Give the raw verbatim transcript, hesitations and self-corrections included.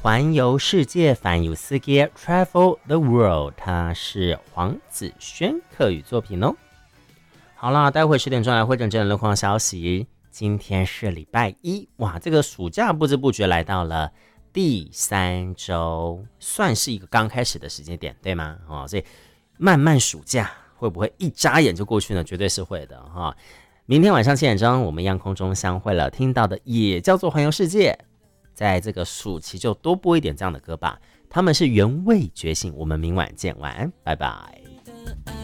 环游世界，环游世界 Travel the World， 它是黄子轩客语作品哦。好啦，待会十点钟来会诊真人路况消息。今天是礼拜一，哇，这个暑假不知不觉来到了第三周，算是一个刚开始的时间点，对吗？哦，所以慢慢暑假会不会一眨眼就过去呢？绝对是会的哈、哦。明天晚上七点钟，我们一样空中相会了，听到的也叫做环游世界。在这个暑期就多播一点这样的歌吧，他们是原味觉醒。我们明晚见，晚安，拜拜。